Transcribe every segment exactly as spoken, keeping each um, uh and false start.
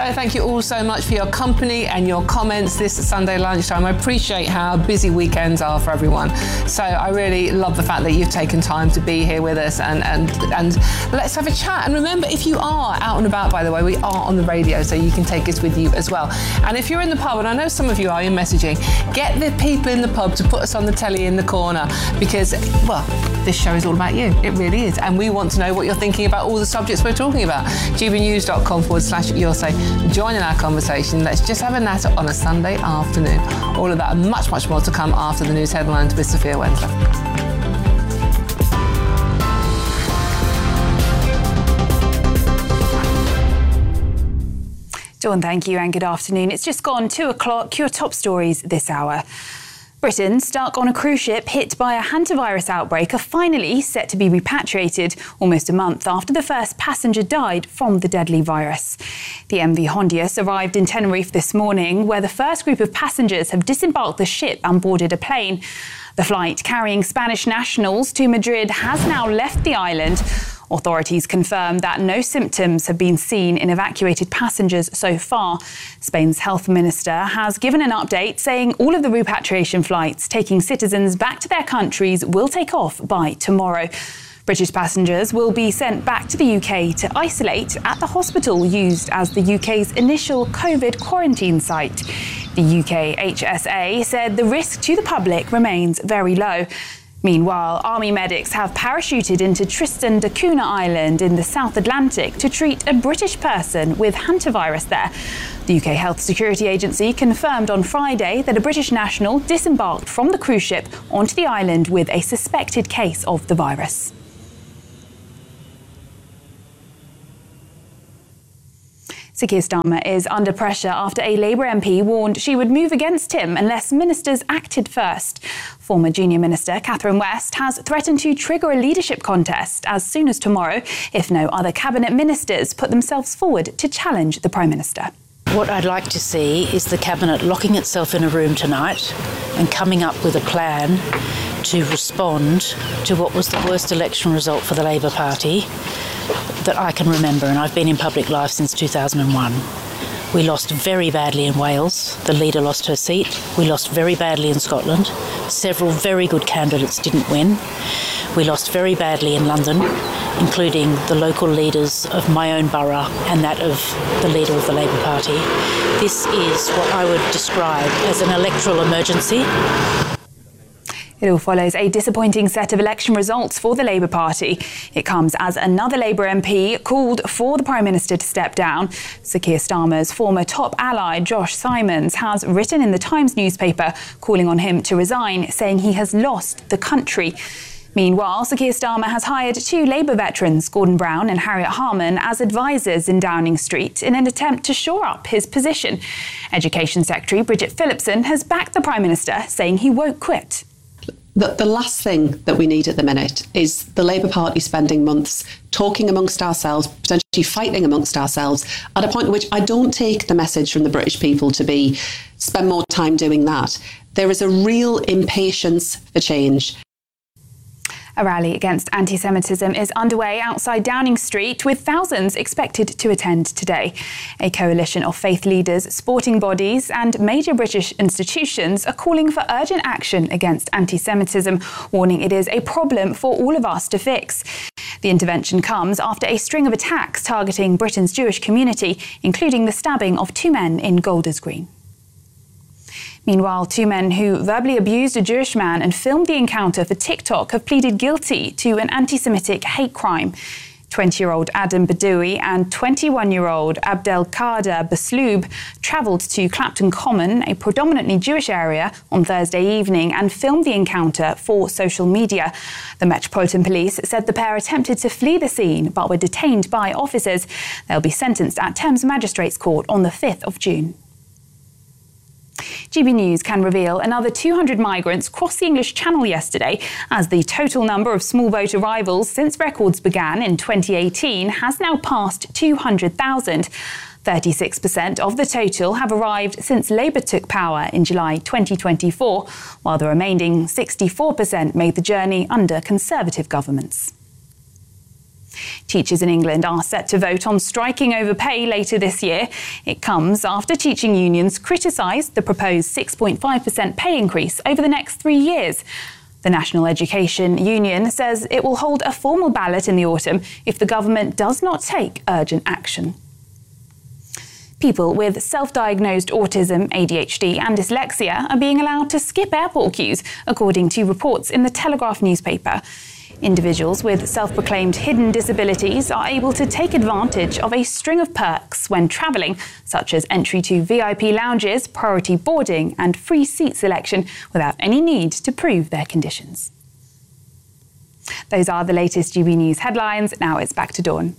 Hello, thank you all so much for your company and your comments this Sunday lunchtime. I appreciate how busy weekends are for everyone. So I really love the fact that you've taken time to be here with us and, and, and let's have a chat. And remember, if you are out and about, by the way, we are on the radio, so you can take us with you as well. And if you're in the pub, and I know some of you are, you're messaging, get the people in the pub to put us on the telly in the corner because, well, this show is all about you. It really is. And we want to know what you're thinking about all the subjects we're talking about. gbnews.com forward slash you'll say. Join in our conversation. Let's just have a natter on a Sunday afternoon. All of that and much, much more to come after the news headlines with Sophia Wendler. Dawn, thank you and good afternoon. It's just gone two o'clock. Your top stories this hour. Britain, stuck on a cruise ship hit by a hantavirus outbreak, are finally set to be repatriated almost a month after the first passenger died from the deadly virus. The M V Hondius arrived in Tenerife this morning, where the first group of passengers have disembarked the ship and boarded a plane. The flight carrying Spanish nationals to Madrid has now left the island. Authorities confirm that no symptoms have been seen in evacuated passengers so far. Spain's health minister has given an update saying all of the repatriation flights taking citizens back to their countries will take off by tomorrow. British passengers will be sent back to the U K to isolate at the hospital used as the U K's initial COVID quarantine site. The U K H S A said the risk to the public remains very low. Meanwhile, Army medics have parachuted into Tristan da Cunha Island in the South Atlantic to treat a British person with hantavirus there. The U K Health Security Agency confirmed on Friday that a British national disembarked from the cruise ship onto the island with a suspected case of the virus. Sir Keir Starmer is under pressure after a Labour M P warned she would move against him unless ministers acted first. Former Junior Minister Catherine West has threatened to trigger a leadership contest as soon as tomorrow if no other cabinet ministers put themselves forward to challenge the Prime Minister. What I'd like to see is the Cabinet locking itself in a room tonight and coming up with a plan to respond to what was the worst election result for the Labour Party that I can remember, and I've been in public life since two thousand one. We lost very badly in Wales. The leader lost her seat. We lost very badly in Scotland. Several very good candidates didn't win. We lost very badly in London, including the local leaders of my own borough and that of the leader of the Labour Party. This is what I would describe as an electoral emergency. It all follows a disappointing set of election results for the Labour Party. It comes as another Labour M P called for the Prime Minister to step down. Sir Keir Starmer's former top ally, Josh Simons, has written in the Times newspaper calling on him to resign, saying he has lost the country. Meanwhile, Sir Keir Starmer has hired two Labour veterans, Gordon Brown and Harriet Harman, as advisers in Downing Street in an attempt to shore up his position. Education Secretary Bridget Phillipson has backed the Prime Minister, saying he won't quit. The, the last thing that we need at the minute is the Labour Party spending months talking amongst ourselves, potentially fighting amongst ourselves, at a point at which I don't take the message from the British people to be spend more time doing that. There is a real impatience for change. A rally against anti-Semitism is underway outside Downing Street, with thousands expected to attend today. A coalition of faith leaders, sporting bodies and major British institutions are calling for urgent action against anti-Semitism, warning it is a problem for all of us to fix. The intervention comes after a string of attacks targeting Britain's Jewish community, including the stabbing of two men in Golders Green. Meanwhile, two men who verbally abused a Jewish man and filmed the encounter for TikTok have pleaded guilty to an anti-Semitic hate crime. twenty-year-old Adam Badawi and twenty-one-year-old Abdelkader Basloob travelled to Clapton Common, a predominantly Jewish area, on Thursday evening and filmed the encounter for social media. The Metropolitan Police said the pair attempted to flee the scene but were detained by officers. They'll be sentenced at Thames Magistrates Court on the fifth of June. G B News can reveal another two hundred migrants crossed the English Channel yesterday, as the total number of small boat arrivals since records began in twenty eighteen has now passed two hundred thousand. thirty-six percent of the total have arrived since Labour took power in July twenty twenty-four, while the remaining sixty-four percent made the journey under Conservative governments. Teachers in England are set to vote on striking over pay later this year. It comes after teaching unions criticised the proposed six point five percent pay increase over the next three years. The National Education Union says it will hold a formal ballot in the autumn if the government does not take urgent action. People with self-diagnosed autism, A D H D and dyslexia are being allowed to skip airport queues, according to reports in the Telegraph newspaper. Individuals with self-proclaimed hidden disabilities are able to take advantage of a string of perks when travelling, such as entry to V I P lounges, priority boarding and free seat selection without any need to prove their conditions. Those are the latest G B News headlines. Now it's back to Dawn.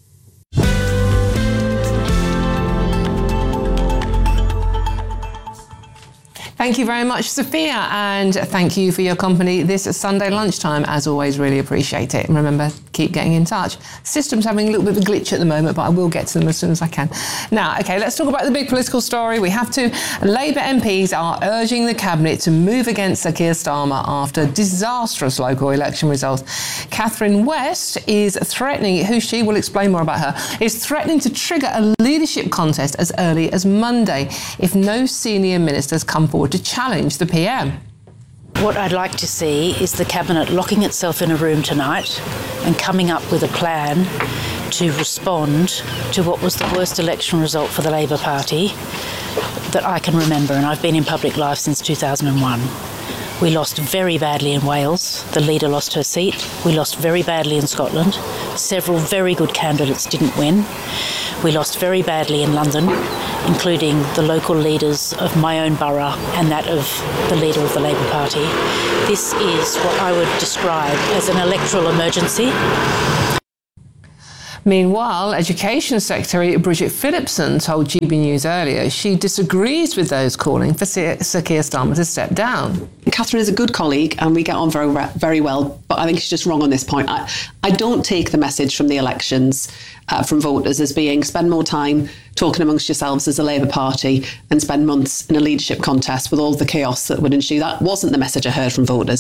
Thank you very much, Sophia, and thank you for your company this Sunday lunchtime. As always, really appreciate it. And remember, keep getting in touch. System's having a little bit of a glitch at the moment, but I will get to them as soon as I can. Now, OK, let's talk about the big political story. We have to. Labour M Ps are urging the Cabinet to move against Sir Keir Starmer after disastrous local election results. Catherine West is threatening, who she will explain more about her, is threatening to trigger a leadership contest as early as Monday if no senior ministers come forward to challenge the P M. What I'd like to see is the Cabinet locking itself in a room tonight and coming up with a plan to respond to what was the worst election result for the Labour Party that I can remember, and I've been in public life since two thousand one. We lost very badly in Wales. The leader lost her seat. We lost very badly in Scotland. Several very good candidates didn't win. We lost very badly in London, including the local leaders of my own borough and that of the leader of the Labour Party. This is what I would describe as an electoral emergency. Meanwhile, Education Secretary Bridget Phillipson told G B News earlier she disagrees with those calling for Sir Keir Starmer to step down. Catherine is a good colleague and we get on very very well, but I think she's just wrong on this point. I, I don't take the message from the elections uh, from voters as being spend more time talking amongst yourselves as a Labour Party and spend months in a leadership contest with all the chaos that would ensue. That wasn't the message I heard from voters.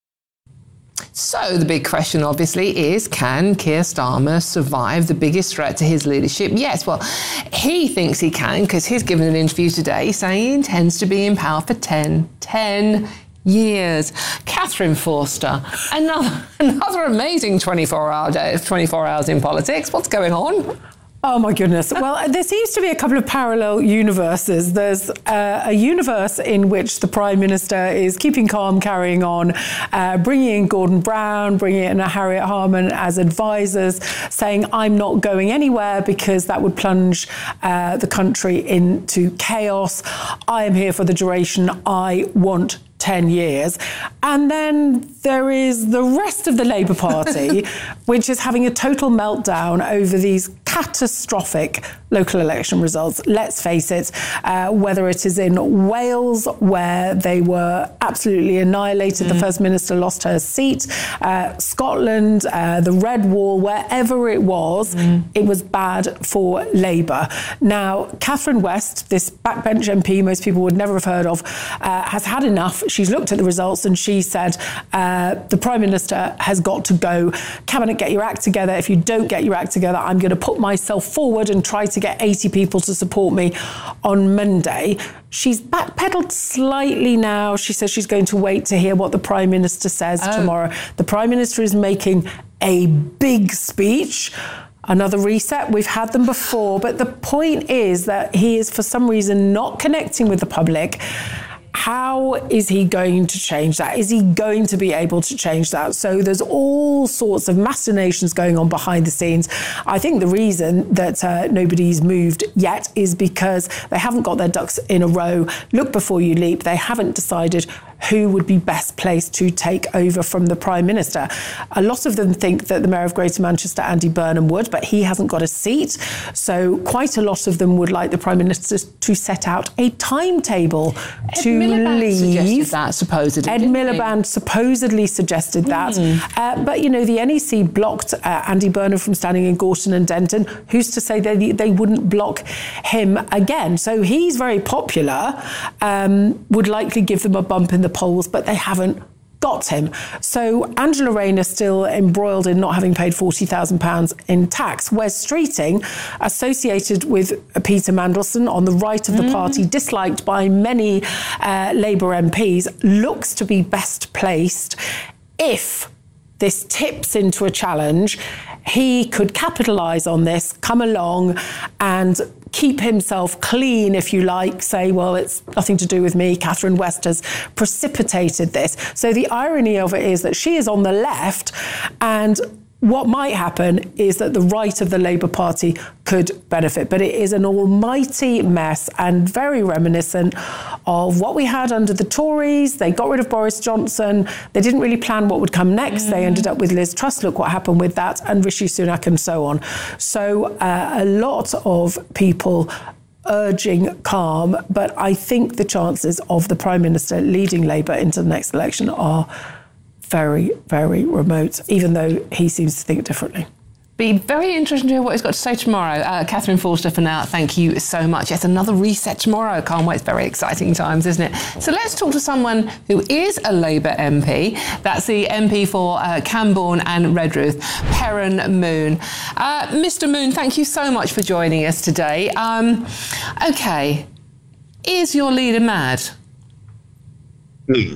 So the big question, obviously, is can Keir Starmer survive the biggest threat to his leadership? Yes, well, he thinks he can because he's given an interview today saying he intends to be in power for ten, ten years. Catherine Forster, another another amazing twenty-four hour day, twenty-four hours in politics. What's going on? Oh, my goodness. Well, there seems to be a couple of parallel universes. There's uh, a universe in which the Prime Minister is keeping calm, carrying on, uh, bringing in Gordon Brown, bringing in Harriet Harman as advisors, saying, I'm not going anywhere because that would plunge uh, the country into chaos. I am here for the duration. I want ten years. And then there is the rest of the Labour Party, which is having a total meltdown over these catastrophic local election results. Let's face it, uh, whether it is in Wales, where they were absolutely annihilated, mm. the First Minister lost her seat, uh, Scotland, uh, the Red Wall, wherever it was, mm. it was bad for Labour. Now, Catherine West, this backbench M P most people would never have heard of, uh, has had enough. She's looked at the results and she said, uh, the Prime Minister has got to go. Cabinet, get your act together. If you don't get your act together, I'm going to put myself forward and try to get eighty people to support me on Monday. She's backpedaled slightly now. She says she's going to wait to hear what the Prime Minister says oh. tomorrow. The Prime Minister is making a big speech. Another reset, we've had them before, but the point is that he is for some reason not connecting with the public. How is he going to change that? Is he going to be able to change that? So there's all sorts of machinations going on behind the scenes. I think the reason that uh, nobody's moved yet is because they haven't got their ducks in a row. Look before you leap. They haven't decided who would be best placed to take over from the Prime Minister. A lot of them think that the Mayor of Greater Manchester, Andy Burnham, would, but he hasn't got a seat. So quite a lot of them would like the Prime Minister to set out a timetable Ed to Miliband leave. Suggested that, supposedly. Ed Miliband he? supposedly suggested that. Mm. Uh, but, you know, the N E C blocked uh, Andy Burnham from standing in Gorton and Denton. Who's to say they, they wouldn't block him again? So he's very popular, um, would likely give them a bump in the polls, but they haven't got him. So Angela Rayner still embroiled in not having paid forty thousand pounds in tax. Wes Streeting, associated with Peter Mandelson on the right of the mm. party, disliked by many uh, Labour M Ps, looks to be best placed. If this tips into a challenge, he could capitalise on this, come along and keep himself clean, if you like, say, well, it's nothing to do with me. Catherine West has precipitated this. So the irony of it is that she is on the left, and what might happen is that the right of the Labour Party could benefit. But it is an almighty mess and very reminiscent of what we had under the Tories. They got rid of Boris Johnson. They didn't really plan what would come next. Mm. They ended up with Liz Truss. Look what happened with that, and Rishi Sunak and so on. So uh, a lot of people urging calm, but I think the chances of the Prime Minister leading Labour into the next election are very, very remote, even though he seems to think differently. Be very interesting to hear what he's got to say tomorrow. Uh, Catherine Forster, for now, thank you so much. Yes, another reset tomorrow. Can't wait. It's very exciting times, isn't it? So let's talk to someone who is a Labour M P. That's the M P for uh, Camborne and Redruth, Perrin Moon. Uh, Mister Moon, thank you so much for joining us today. Um, OK, is your leader mad? No.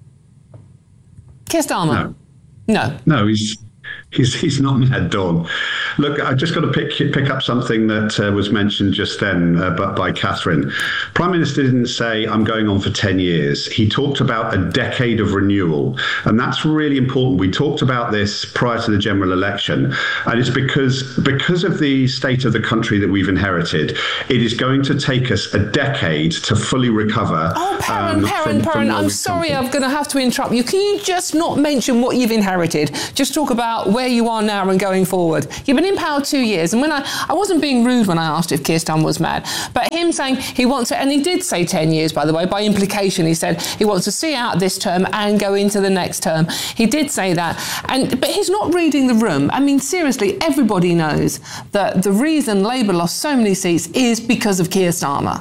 Keir Starmer? No. No. No, he's he's he's not mad, Dawn. Look, I just got to pick pick up something that uh, was mentioned just then uh, by, by Catherine. Prime Minister didn't say, I'm going on for ten years. He talked about a decade of renewal. And that's really important. We talked about this prior to the general election. And it's because, because of the state of the country that we've inherited, it is going to take us a decade to fully recover. Oh, Perrin, um, Perrin, from, Perrin, from I'm sorry, I'm going to have to interrupt you. Can you just not mention what you've inherited? Just talk about where you are now and going forward. You've been in power two years. And when I, I wasn't being rude when I asked if Keir Starmer was mad, but him saying he wants to, and he did say ten years, by the way, by implication, he said he wants to see out this term and go into the next term. He did say that. And but he's not reading the room. I mean, seriously, everybody knows that the reason Labour lost so many seats is because of Keir Starmer.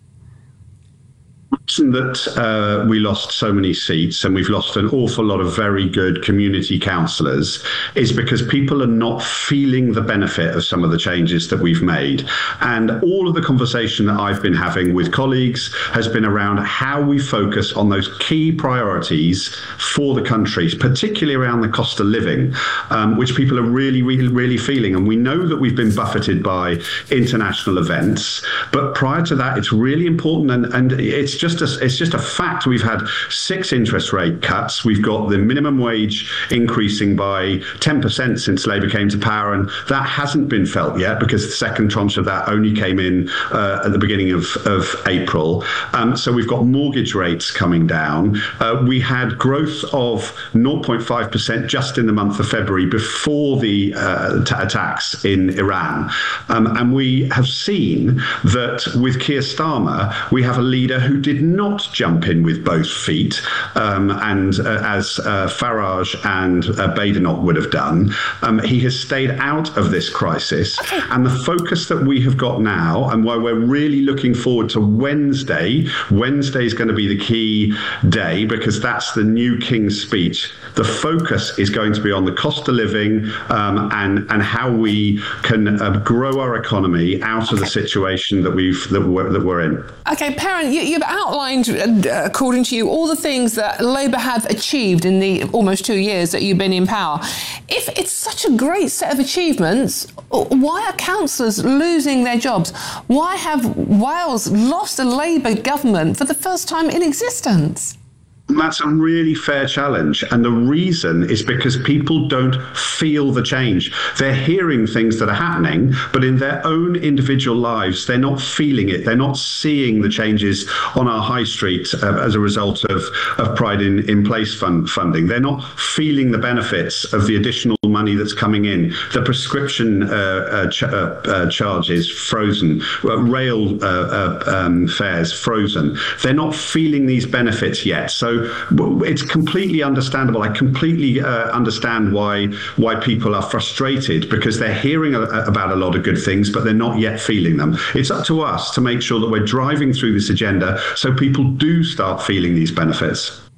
The reason that uh, we lost so many seats and we've lost an awful lot of very good community councillors is because people are not feeling the benefit of some of the changes that we've made. And all of the conversation that I've been having with colleagues has been around how we focus on those key priorities for the country, particularly around the cost of living, um, which people are really, really, really feeling. And we know that we've been buffeted by international events. But prior to that, it's really important. And, and it's just a, it's just a fact. We've had six interest rate cuts. We've got the minimum wage increasing by ten percent since Labour came to power, and that hasn't been felt yet because the second tranche of that only came in uh, at the beginning of, of April. Um, so we've got mortgage rates coming down. Uh, we had growth of zero point five percent just in the month of February before the uh, t- attacks in Iran. Um, and we have seen that with Keir Starmer, we have a leader who did not jump in with both feet, um, and uh, as uh, Farage and uh, Badenoch would have done. Um, he has stayed out of this crisis. And the focus that we have got now, and why we're really looking forward to Wednesday, Wednesday is going to be the key day because that's the new King's speech. The focus is going to be on the cost of living um, and, and how we can uh, grow our economy out of the situation that we've that we're, that we're in. OK, Perrin, you, you've outlined, uh, according to you, all the things that Labour have achieved in the almost two years that you've been in power. If it's such a great set of achievements, why are councillors losing their jobs? Why have Wales lost a Labour government for the first time in existence? That's a really fair challenge. And the reason is because people don't feel the change. They're hearing things that are happening, but in their own individual lives, they're not feeling it. They're not seeing the changes on our high street uh, as a result of, of Pride in, in Place fund funding. They're not feeling the benefits of the additional money that's coming in. The prescription uh, uh, ch- uh, uh, charges frozen, uh, rail uh, uh, um, fares frozen. They're not feeling these benefits yet. So it's completely understandable. I completely uh, understand why why people are frustrated because they're hearing a, about a lot of good things, but they're not yet feeling them. It's up to us to make sure that we're driving through this agenda so people do start feeling these benefits.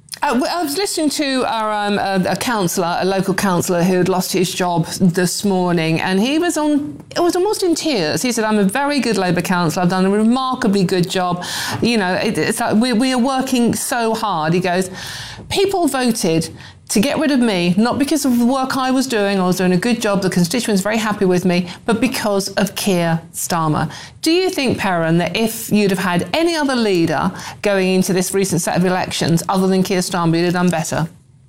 Uh, I was listening to our, um, a, a councillor, a local councillor who had lost his job this morning, and he was on, it was almost in tears. He said, I'm a very good Labour councillor, I've done a remarkably good job. You know, it, it's like we, we are working so hard. He goes, people voted to get rid of me, not because of the work I was doing, I was doing a good job, the constituents very happy with me, but because of Keir Starmer. Do you think, Perrin, that if you'd have had any other leader going into this recent set of elections other than Keir Starmer, you'd have done better?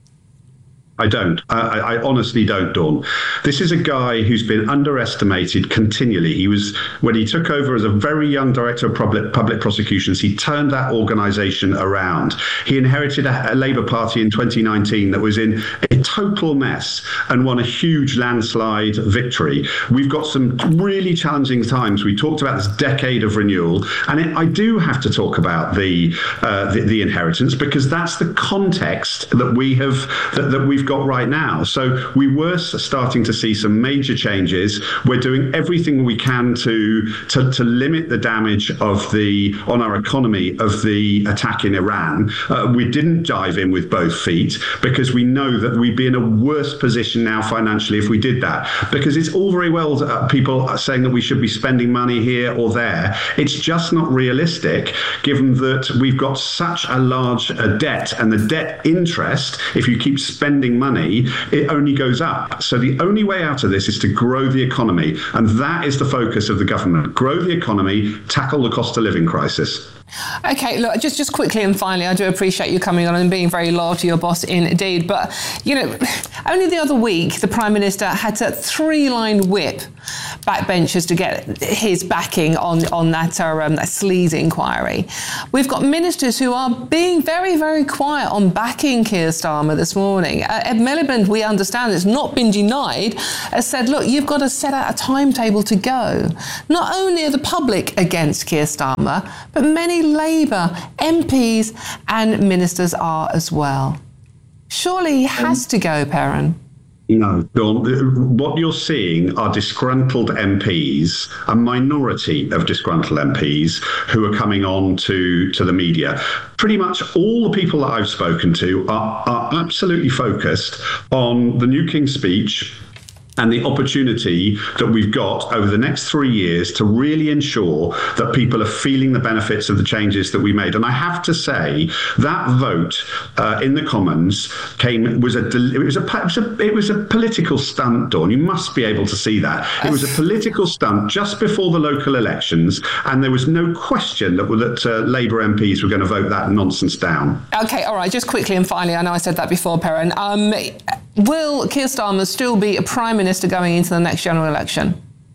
I don't. I, I honestly don't, Dawn. This is a guy who's been underestimated continually. He was, when he took over as a very young director of public, public prosecutions, he turned that organisation around. He inherited a, a Labour Party in twenty nineteen that was in a total mess and won a huge landslide victory. We've got some really challenging times. We talked about this decade of renewal, and it, I do have to talk about the, uh, the the inheritance, because that's the context that we have that, that we've got right now. So we were starting to see some major changes. We're doing everything we can to, to to limit the damage of the on our economy of the attack in Iran. Uh, we didn't dive in with both feet, because we know that we'd be in a worse position now financially if we did that. Because it's all very well uh, people saying that we should be spending money here or there. It's just not realistic, given that we've got such a large uh, debt, and the debt interest, if you keep spending money, it only goes up. So the only way out of this is to grow the economy, and that is the focus of the government. Grow the economy, tackle the cost of living crisis. Okay, look, just, just quickly and finally, I do appreciate you coming on and being very loyal to your boss indeed. But, you know, only the other week, the Prime Minister had to three-line whip backbenchers to get his backing on, on that, uh, um, that Sleaze inquiry. We've got ministers who are being very, very quiet on backing Keir Starmer this morning. Uh, Ed Miliband, we understand, it's not been denied, has said, look, you've got to set out a timetable to go. Not only are the public against Keir Starmer, but many Labour M Ps and ministers are as well. Surely he has to go, Perrin. No, Dawn, what you're seeing are disgruntled M Ps, a minority of disgruntled M Ps who are coming on to, to the media. Pretty much all the people that I've spoken to are, are absolutely focused on the new King's Speech and the opportunity that we've got over the next three years to really ensure that people are feeling the benefits of the changes that we made. And I have to say that vote uh, in the Commons came was a it was a, it was a it was a political stunt, Dawn. You must be able to see that it was a political stunt just before the local elections, and there was no question that that uh, Labour M Ps were going to vote that nonsense down. Okay, all right. Just quickly and finally, I know I said that before, Perrin. Um, will Keir Starmer still be a Prime Minister going into the next general election?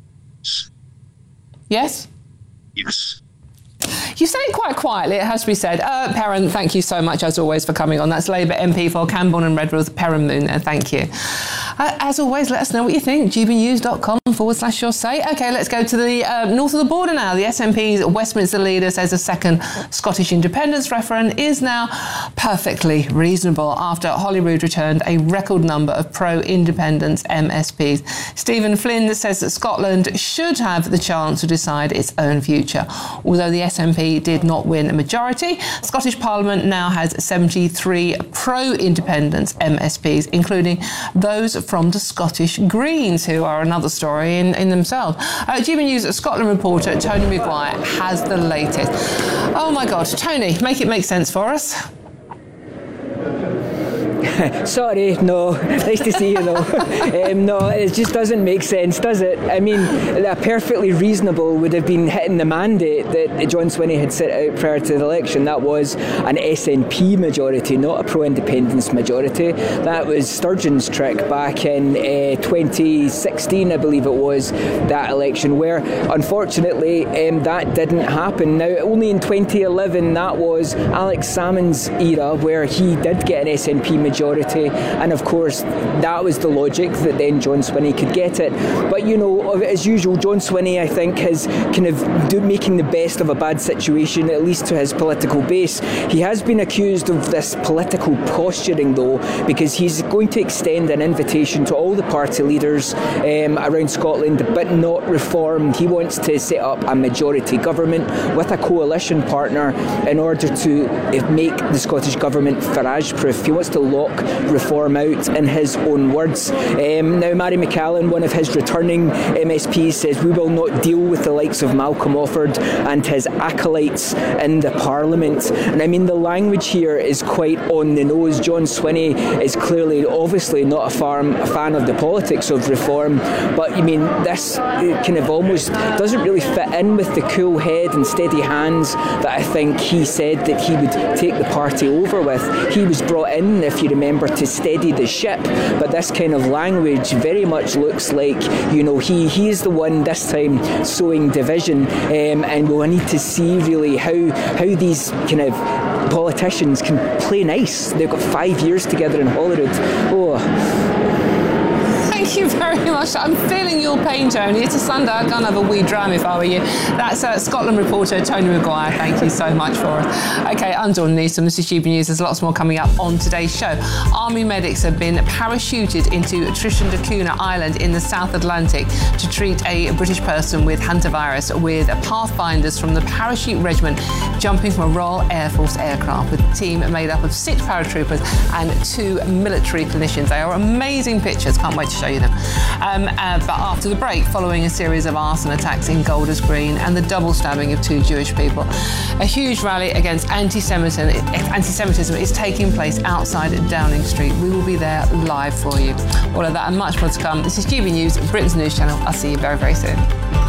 Yes? Yes. You said it quite quietly, it has to be said. Uh, Perrin, thank you so much, as always, for coming on. That's Labour M P for Camborne and Redruth, Perrin Moon there. Thank you. Uh, as always, let us know what you think. gbnews.com forward slash your say. OK, let's go to the uh, north of the border now. The S N P's Westminster leader says a second Scottish independence referendum is now perfectly reasonable after Holyrood returned a record number of pro-independence M S Ps. Stephen Flynn says that Scotland should have the chance to decide its own future. Although the S N P did not win a majority, Scottish Parliament now has seventy-three pro-independence M S Ps, including those from the Scottish Greens, who are another story in, in themselves. Uh, G B News Scotland reporter Tony Maguire has the latest. Oh my God, Tony, make it make sense for us. Sorry, no. Nice to see you, though. um, no, it just doesn't make sense, does it? I mean, a perfectly reasonable would have been hitting the mandate that John Swinney had set out prior to the election. That was an S N P majority, not a pro-independence majority. That was Sturgeon's trick back in uh, twenty sixteen, I believe it was, that election, where unfortunately um, that didn't happen. Now, only in twenty eleven, that was Alex Salmond's era, where he did get an S N P majority. majority, and of course that was the logic that then John Swinney could get it. But you know, as usual, John Swinney, I think, is kind of do, making the best of a bad situation, at least to his political base. He has been accused of this political posturing, though, because he's going to extend an invitation to all the party leaders um, around Scotland, but not reformed. He wants to set up a majority government with a coalition partner in order to make the Scottish government Farage-proof. He wants to lock reform out, in his own words. Um, now, Mary McCallan, one of his returning M S Ps, says we will not deal with the likes of Malcolm Offord and his acolytes in the Parliament. And I mean, the language here is quite on the nose. John Swinney is clearly, obviously, not a, farm, a fan of the politics of reform, but I mean, this kind of almost doesn't really fit in with the cool head and steady hands that I think he said that he would take the party over with. He was brought in, if you remember, to steady the ship, but this kind of language very much looks like, you know, he, he is the one this time sowing division, um, and we'll need to see really how, how these kind of politicians can play nice. They've got five years together in Holyrood. Oh. Thank you very much. I'm feeling your pain, Tony. It's a Sunday. I'd go and have a wee dram if I were you. That's uh, Scotland reporter Tony Maguire. Thank you so much for it. OK, I'm Dawn Newsom. This is G B News. There's lots more coming up on today's show. Army medics have been parachuted into Tristan da Cunha Island in the South Atlantic to treat a British person with hantavirus, with pathfinders from the Parachute Regiment jumping from a Royal Air Force aircraft, with a team made up of six paratroopers and two military clinicians. They are amazing pictures. Can't wait to show you them. Um, uh, but after the break, following a series of arson attacks in Golders Green and the double stabbing of two Jewish people, a huge rally against anti-Semitism, anti-Semitism is taking place outside Downing Street. We will be there live for you. All of that and much more to come. This is G B News, Britain's news channel. I'll see you very, very soon.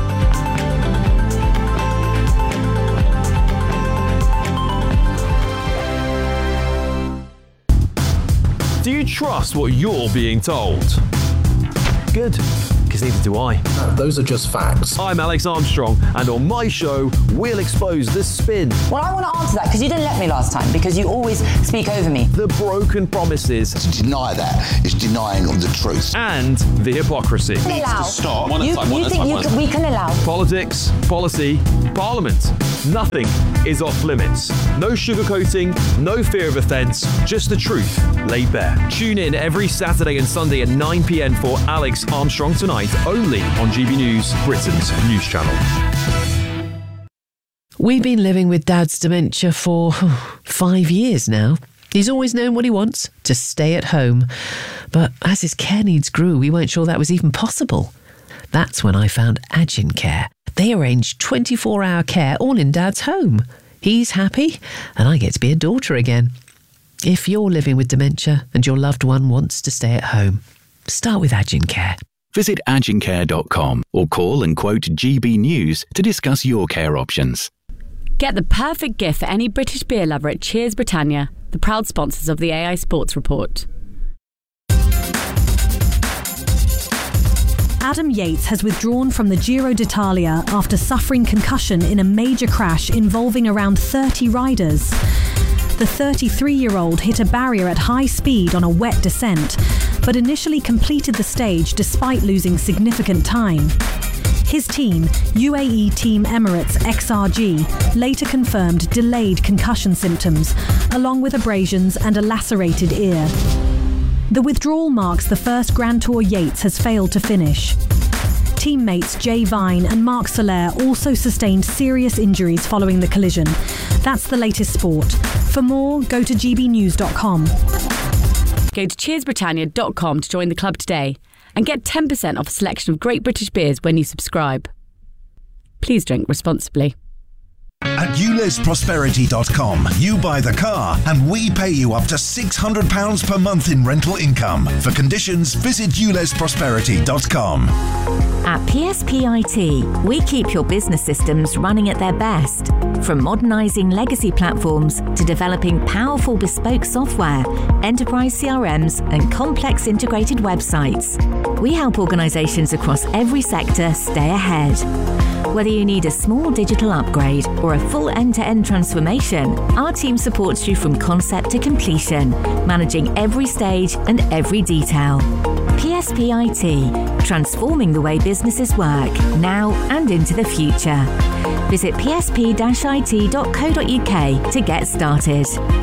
Do you trust what you're being told? Good, because neither do I. No, those are just facts. I'm Alex Armstrong, and on my show, we'll expose the spin. Well, I want to answer that, because you didn't let me last time, because you always speak over me. The broken promises. To deny that is denying the truth. And the hypocrisy. Allow. Stop. You, you think you can, we can allow? Politics, policy, parliament. Nothing is off limits. No sugarcoating, no fear of offence, just the truth laid bare. Tune in every Saturday and Sunday at nine p.m. for Alex Armstrong Tonight, only on G B News, Britain's news channel. We've been living with Dad's dementia for oh, five years now. He's always known what he wants, to stay at home. But as his care needs grew, we weren't sure that was even possible. That's when I found Agin Care. They arrange twenty-four hour care all in Dad's home. He's happy, and I get to be a daughter again. If you're living with dementia and your loved one wants to stay at home, start with Agin Care. Visit agin care dot com or call and quote G B News to discuss your care options. Get the perfect gift for any British beer lover at Cheers Britannia, the proud sponsors of the A I Sports Report. Adam Yates has withdrawn from the Giro d'Italia after suffering concussion in a major crash involving around thirty riders. The thirty-three-year-old hit a barrier at high speed on a wet descent, but initially completed the stage despite losing significant time. His team, U A E Team Emirates X R G, later confirmed delayed concussion symptoms, along with abrasions and a lacerated ear. The withdrawal marks the first Grand Tour Yates has failed to finish. Teammates Jay Vine and Marc Soler also sustained serious injuries following the collision. That's the latest sport. For more, go to g b news dot com. Go to cheers britannia dot com to join the club today and get ten percent off a selection of great British beers when you subscribe. Please drink responsibly. At ules prosperity dot com, you buy the car and we pay you up to six hundred pounds per month in rental income. For conditions, visit ules prosperity dot com. At P S P I T, we keep your business systems running at their best. From modernising legacy platforms to developing powerful bespoke software, enterprise C R Ms and complex integrated websites, we help organisations across every sector stay ahead. Whether you need a small digital upgrade or a full end-to-end transformation, our team supports you from concept to completion, managing every stage and every detail. P S P I T, transforming the way businesses work, now and into the future. Visit p s p dash i t dot co dot u k to get started.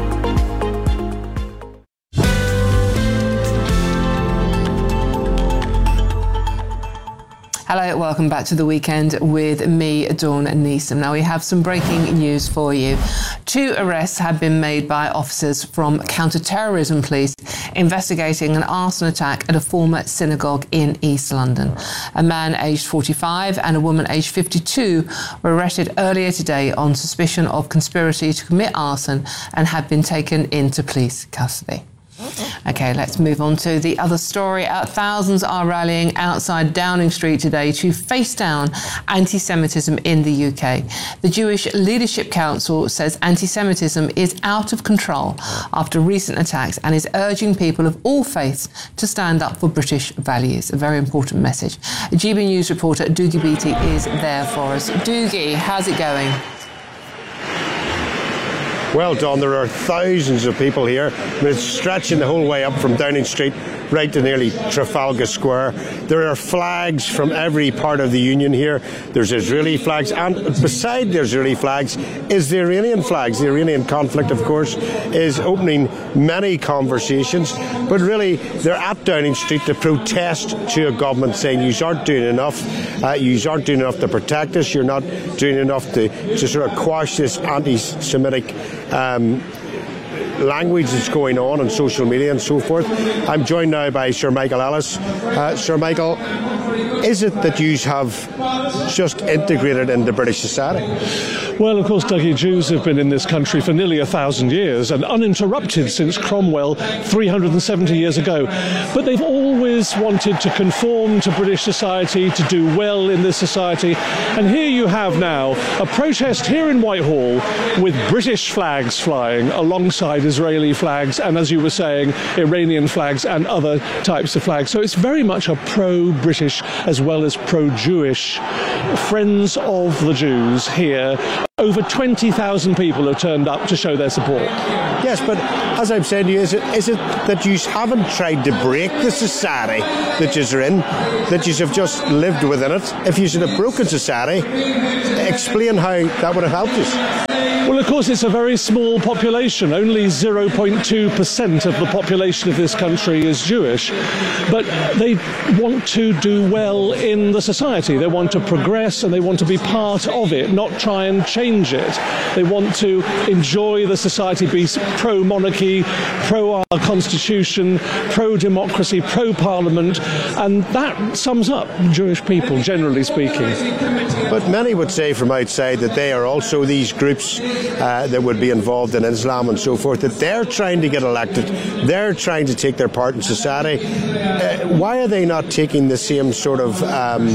Hello, welcome back to The Weekend with me, Dawn Neeson. Now, we have some breaking news for you. Two arrests have been made by officers from counter-terrorism police investigating an arson attack at a former synagogue in East London. A man aged forty-five and a woman aged fifty-two were arrested earlier today on suspicion of conspiracy to commit arson and have been taken into police custody. OK, let's move on to the other story. Uh, thousands are rallying outside Downing Street today to face down anti-Semitism in the U K. The Jewish Leadership Council says anti-Semitism is out of control after recent attacks and is urging people of all faiths to stand up for British values. A very important message. G B News reporter Doogie Beattie is there for us. Doogie, how's it going? Well, Dawn, there are thousands of people here. I mean, it's stretching the whole way up from Downing Street right to nearly Trafalgar Square. There are flags from every part of the Union here. There's Israeli flags, and beside the Israeli flags is the Iranian flags. The Iranian conflict, of course, is opening many conversations, but really they're at Downing Street to protest to a government saying you aren't doing enough, uh, you aren't doing enough to protect us, you're not doing enough to, to sort of quash this anti-Semitic um, language that's going on on social media and so forth. I'm joined now by Sir Michael Ellis. Uh, Sir Michael, is it that you have just integrated into British society? Well, of course, Dougie, Jews have been in this country for nearly a thousand years and uninterrupted since Cromwell three hundred seventy years ago. But they've always wanted to conform to British society, to do well in this society. And here you have now a protest here in Whitehall with British flags flying alongside Israeli flags and, as you were saying, Iranian flags and other types of flags. So it's very much a pro-British as well as pro-Jewish. Friends of the Jews here. Over twenty thousand people have turned up to show their support. Yes, but as I'm saying to you, is it, is it that you haven't tried to break the society that you are in, that you have just lived within it? If you should have broken society, explain how that would have helped us. Well, of course, it's a very small population. Only zero point two percent of the population of this country is Jewish. But they want to do well in the society. They want to progress and they want to be part of it, not try and change it. They want to enjoy the society, be pro-monarchy, pro-our constitution, pro-democracy, pro-parliament. And that sums up Jewish people, generally speaking. But many would say from outside that they are also these groups Uh, that would be involved in Islam and so forth, that they're trying to get elected, they're trying to take their part in society. Uh, why are they not taking the same sort of um,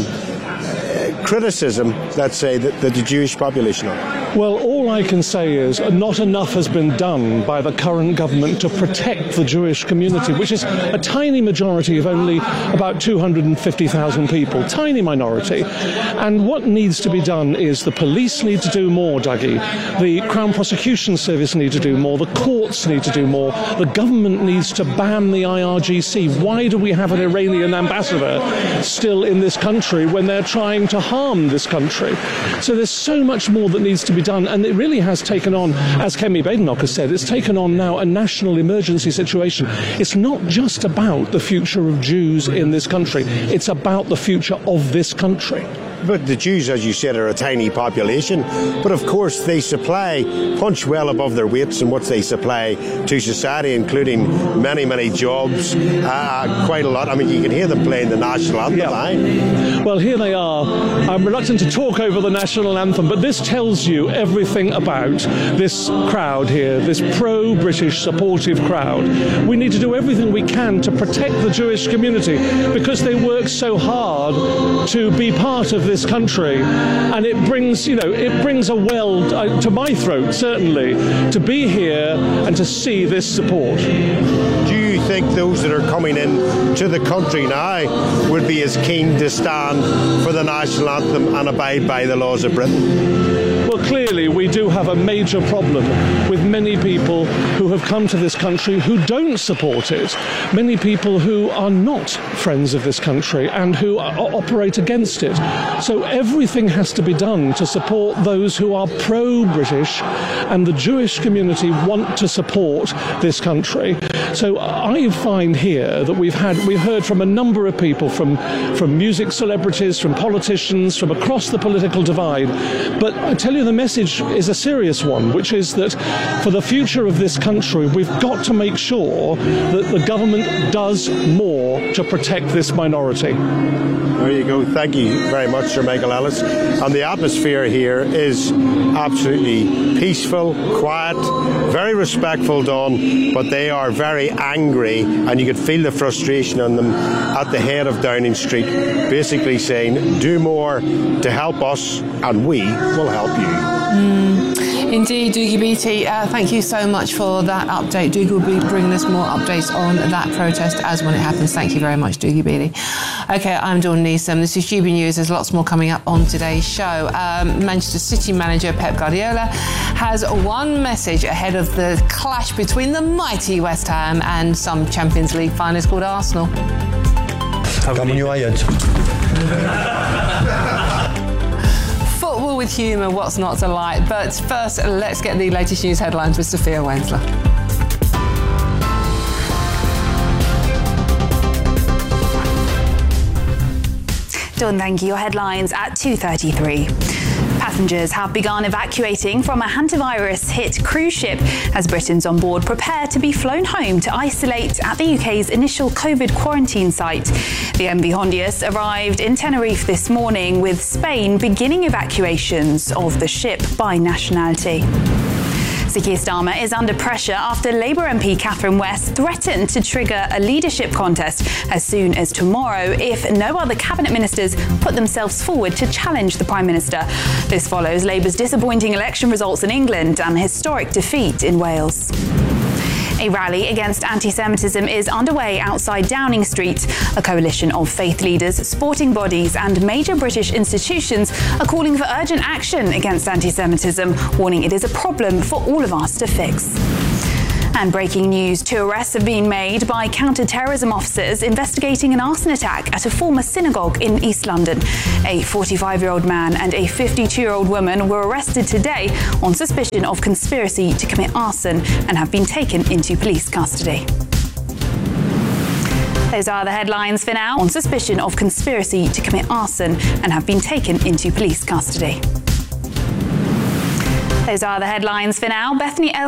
uh, criticism, let's say, that, that the Jewish population are? Well, all I can say is not enough has been done by the current government to protect the Jewish community, which is a tiny majority of only about two hundred fifty thousand people, tiny minority. And what needs to be done is the police need to do more, Dougie. The Crown Prosecution Service need to do more. The courts need to do more. The government needs to ban the I R G C. Why do we have an Iranian ambassador still in this country when they're trying to harm this country? So there's so much more that needs to be done, and it really has taken on, as Kemi Badenoch has said, it's taken on now a national emergency situation. It's not just about the future of Jews in this country, it's about the future of this country. But the Jews, as you said, are a tiny population. But of course, they supply, punch well above their weights in what they supply to society, including many, many jobs, uh, quite a lot. I mean, you can hear them playing the national anthem. Yeah. Well, here they are. I'm reluctant to talk over the national anthem, but this tells you everything about this crowd here, this pro-British supportive crowd. We need to do everything we can to protect the Jewish community because they work so hard to be part of this country, and it brings, you know, it brings a well uh, to my throat, certainly, to be here and to see this support. Do you think those that are coming in to the country now would be as keen to stand for the national anthem and abide by the laws of Britain? Well, clearly we do have a major problem with many people who have come to this country who don't support it, many people who are not friends of this country and who operate against it. So everything has to be done to support those who are pro-British, and the Jewish community want to support this country. So I find here that we've had we've heard from a number of people, from from music celebrities, from politicians, from across the political divide. But I tell you, the message is a serious one, which is that for the future of this country, we've got to make sure that the government does more to protect this minority. There you go. Thank you very much, Sir Michael Ellis. And the atmosphere here is absolutely peaceful, quiet, very respectful, Dawn, but they are very angry, and you could feel the frustration on them at the head of Downing Street, basically saying, do more to help us and we will help you. Mm, indeed, Dougie Beattie, uh, thank you so much for that update. Dougie will be bringing us more updates on that protest as when it happens. Thank you very much, Dougie Beattie. Okay, I'm Dawn Neeson. This is G B News. There's lots more coming up on today's show. Um, Manchester City manager Pep Guardiola has one message ahead of the clash between the mighty West Ham and some Champions League finalists called Arsenal. Come on, you Ajax. Football with humour, what's not to like? But first, let's get the latest news headlines with Sophia Wensler. Dawn, thank you. Your headlines at two thirty-three. Passengers have begun evacuating from a hantavirus-hit cruise ship as Britons on board prepare to be flown home to isolate at the U K's initial COVID quarantine site. The M V Hondius arrived in Tenerife this morning, with Spain beginning evacuations of the ship by nationality. Sir Keir Starmer is under pressure after Labour M P Catherine West threatened to trigger a leadership contest as soon as tomorrow if no other cabinet ministers put themselves forward to challenge the Prime Minister. This follows Labour's disappointing election results in England and historic defeat in Wales. A rally against anti-Semitism is underway outside Downing Street. A coalition of faith leaders, sporting bodies and major British institutions are calling for urgent action against anti-Semitism, warning it is a problem for all of us to fix. And breaking news, two arrests have been made by counter-terrorism officers investigating an arson attack at a former synagogue in East London. A forty-five-year-old man and a fifty-two-year-old woman were arrested today on suspicion of conspiracy to commit arson and have been taken into police custody. Those are the headlines for now. On suspicion of conspiracy to commit arson and have been taken into police custody. Those are the headlines for now. Bethany El-